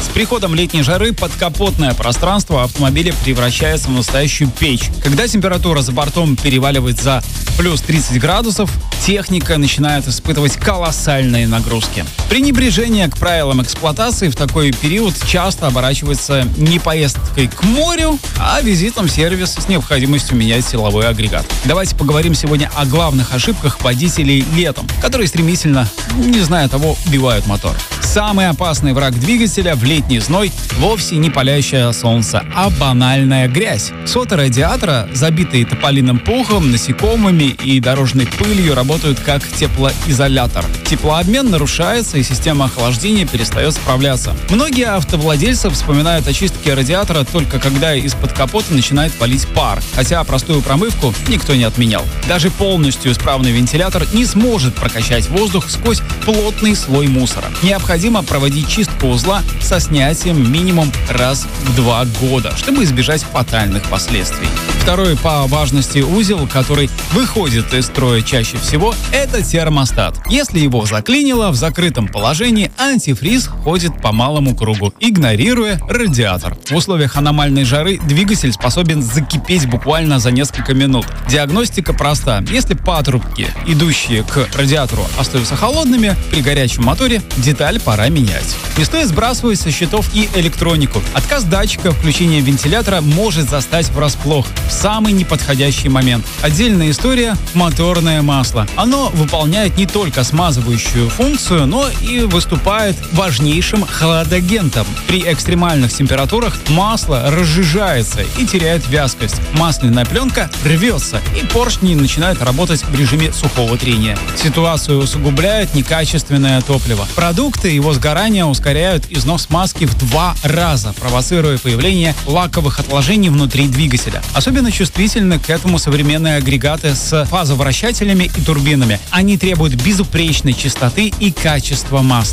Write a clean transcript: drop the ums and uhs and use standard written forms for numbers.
приходом летней жары подкапотное пространство автомобиля превращается в настоящую печь. Когда температура за бортом переваливает за плюс 30 градусов, техника начинает испытывать колоссальные нагрузки. Пренебрежение к правилам эксплуатации в такой период часто оборачивается не поездкой к морю, а визитом в сервис с необходимостью менять силовой агрегат. Давайте поговорим сегодня о главных ошибках водителей летом, которые стремительно, не зная того, убивают мотор. Самый опасный враг двигателя в летний зной вовсе не палящее солнце, а банальная грязь. Соты радиатора, забитые тополиным пухом, насекомыми и дорожной пылью, работают как теплоизолятор. Теплообмен нарушается, и система охлаждения перестает справляться. Многие автовладельцы вспоминают о чистке радиатора только когда из-под капота начинает валить пар, хотя простую промывку никто не отменял. Даже полностью исправный вентилятор не сможет прокачать воздух сквозь плотный слой мусора. Необходимо проводить чистку узла со снятием минимум раз в 2 года, чтобы избежать фатальных последствий. Второй по важности узел, который выходит из строя чаще всего, это термостат. Если его заклинило в закрытом положении, антифриз ходит по малому кругу, игнорируя радиатор. В условиях аномальной жары двигатель способен закипеть буквально за несколько минут. Диагностика проста. Если патрубки, идущие к радиатору, остаются холодными, при горячем моторе деталь пора менять. Не стоит сбрасывать со счетов и электронику. Отказ датчика включения вентилятора может застать врасплох в самый неподходящий момент. Отдельная история – моторное масло. Оно выполняет не только смазывающую функцию, но и выступает важнейшим хладагентом. При экстремальных температурах масло разжижается и теряет вязкость. Масляная пленка рвется, и поршни начинают работать в режиме сухого трения. Ситуацию усугубляет некачественное топливо. Продукты его сгорания ускоряют износ маски в 2 раза, провоцируя появление лаковых отложений внутри двигателя. Особенно чувствительны к этому современные агрегаты с фазовращателями и турбинами. Они требуют безупречной чистоты и качества масла.